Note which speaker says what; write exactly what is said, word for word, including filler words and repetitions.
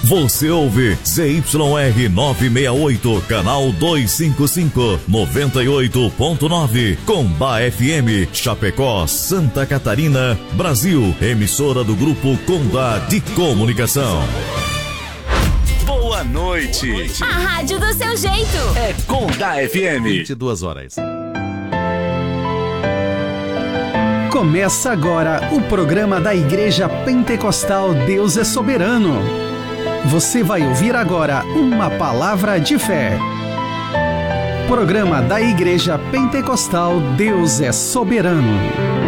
Speaker 1: Você ouve Z Y R novecentos e sessenta e oito, canal duzentos e cinquenta e cinco, noventa e oito ponto nove, Combá F M, Chapecó, Santa Catarina, Brasil. Emissora do Grupo Combá de Comunicação.
Speaker 2: Boa noite.
Speaker 3: A rádio do seu jeito.
Speaker 2: É Combá F M.
Speaker 4: vinte e duas horas.
Speaker 5: Começa agora o programa da Igreja Pentecostal Deus é Soberano. Você vai ouvir agora uma palavra de fé. Programa da Igreja Pentecostal Deus é Soberano.